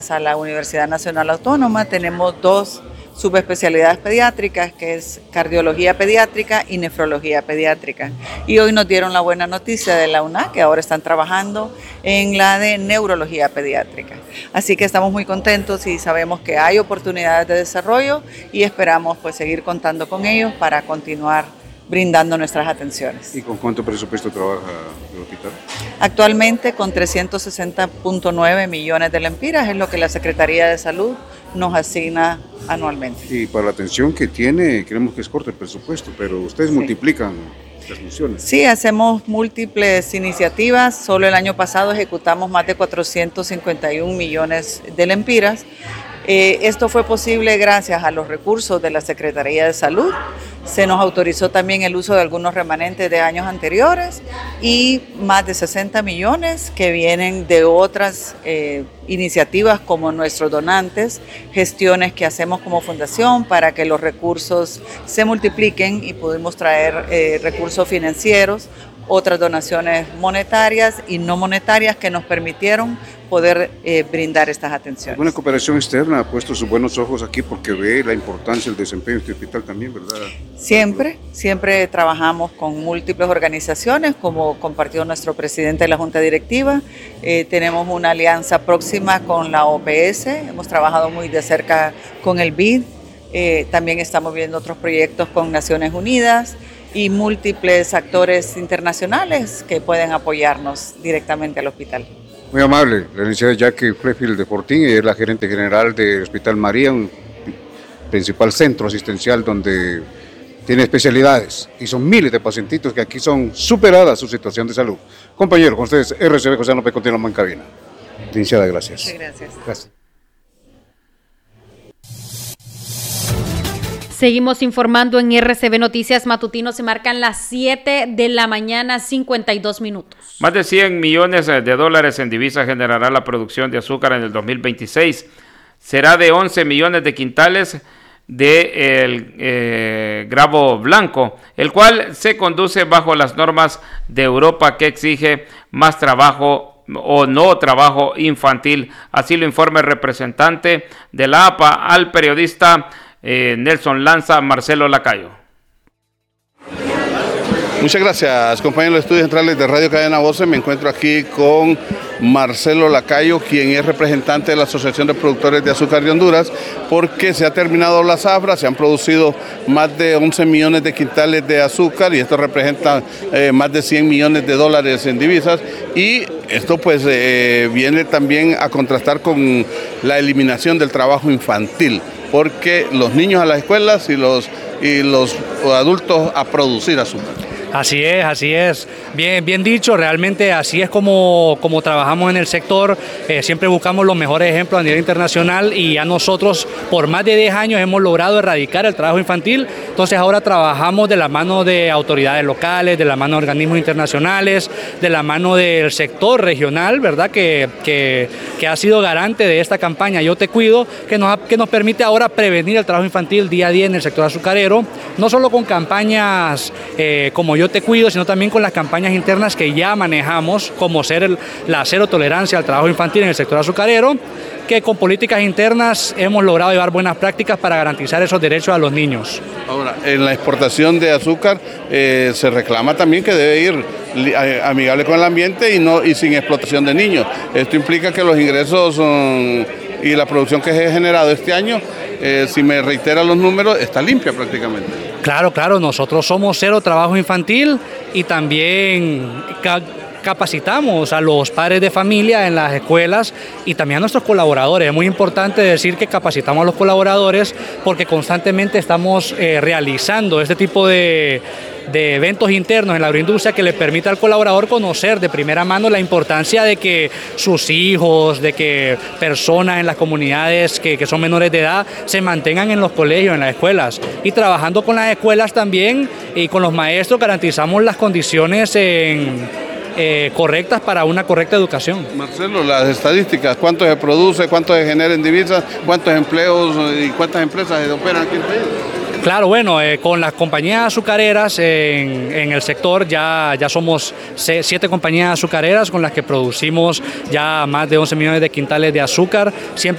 A la Universidad Nacional Autónoma tenemos dos subespecialidades pediátricas, que es cardiología pediátrica y nefrología pediátrica. Y hoy nos dieron la buena noticia de la UNA, que ahora están trabajando en la de neurología pediátrica. Así que estamos muy contentos y sabemos que hay oportunidades de desarrollo y esperamos pues seguir contando con ellos para continuar brindando nuestras atenciones. ¿Y con cuánto presupuesto trabaja el hospital? Actualmente con 360.9 millones de lempiras es lo que la Secretaría de Salud nos asigna anualmente. Y para la atención que tiene, creemos que es corto el presupuesto, pero ustedes multiplican las funciones. Sí, hacemos múltiples iniciativas. Solo el año pasado ejecutamos más de 451 millones de lempiras. Esto fue posible gracias a los recursos de la Secretaría de Salud. Se nos autorizó también el uso de algunos remanentes de años anteriores y más de 60 millones que vienen de otras iniciativas como nuestros donantes, gestiones que hacemos como fundación para que los recursos se multipliquen y pudimos traer recursos financieros, otras donaciones monetarias y no monetarias que nos permitieron poder brindar estas atenciones. Una cooperación externa ha puesto sus buenos ojos aquí porque ve la importancia del desempeño de este hospital también, ¿verdad? Siempre trabajamos con múltiples organizaciones, como compartió nuestro presidente de la Junta Directiva. Tenemos una alianza próxima con la OPS, hemos trabajado muy de cerca con el BID, también estamos viendo otros proyectos con Naciones Unidas y múltiples actores internacionales que pueden apoyarnos directamente al hospital. Muy amable, la licenciada Jackie Frefield de Fortín, ella es la gerente general del Hospital María, un principal centro asistencial donde tiene especialidades y son miles de pacientitos que aquí son superadas su situación de salud. Compañero, con ustedes, RCB José López, continuamos en cabina. Licenciada, gracias. Muchas gracias. Gracias. Seguimos informando en RCB Noticias Matutino. Se marcan las 7 de la mañana, 52 minutos. Más de 100 millones de dólares en divisas generará la producción de azúcar en el 2026. Será de 11 millones de quintales de gravo blanco, el cual se conduce bajo las normas de Europa que exige más trabajo o no trabajo infantil. Así lo informa el representante de la APA al periodista Nelson Lanza, Marcelo Lacayo. Muchas gracias, compañeros de estudios centrales de Radio Cadena Voces. Me encuentro aquí con Marcelo Lacayo, quien es representante de la Asociación de Productores de Azúcar de Honduras, porque se ha terminado la zafra, se han producido más de 11 millones de quintales de azúcar y esto representa más de 100 millones de dólares en divisas, y esto pues viene también a contrastar con la eliminación del trabajo infantil, porque los niños a las escuelas y los adultos a producir azúcar. Así es. Bien dicho, realmente así es como trabajamos en el sector. Siempre buscamos los mejores ejemplos a nivel internacional y a nosotros por más de 10 años hemos logrado erradicar el trabajo infantil. Entonces ahora trabajamos de la mano de autoridades locales, de la mano de organismos internacionales, de la mano del sector regional, ¿verdad? Que ha sido garante de esta campaña Yo Te Cuido, que nos permite ahora prevenir el trabajo infantil día a día en el sector azucarero, no solo con campañas como Yo Te Cuido, sino también con las campañas internas que ya manejamos, como ser la cero tolerancia al trabajo infantil en el sector azucarero, que con políticas internas hemos logrado llevar buenas prácticas para garantizar esos derechos a los niños. Ahora, en la exportación de azúcar se reclama también que debe ir amigable con el ambiente y sin explotación de niños. Esto implica que los ingresos y la producción que se ha generado este año, si me reitera los números, está limpia prácticamente. Claro, nosotros somos cero trabajo infantil y también capacitamos a los padres de familia en las escuelas y también a nuestros colaboradores. Es muy importante decir que capacitamos a los colaboradores porque constantemente estamos realizando este tipo de eventos internos en la agroindustria que le permita al colaborador conocer de primera mano la importancia de que sus hijos, de que personas en las comunidades que son menores de edad se mantengan en los colegios, en las escuelas. Y trabajando con las escuelas también y con los maestros garantizamos las condiciones correctas para una correcta educación. Marcelo, las estadísticas, ¿cuánto se produce, cuánto se genera en divisas, cuántos empleos y cuántas empresas se operan aquí en el país? Claro, bueno, con las compañías azucareras en el sector ya somos 7 compañías azucareras con las que producimos ya más de 11 millones de quintales de azúcar. Siempre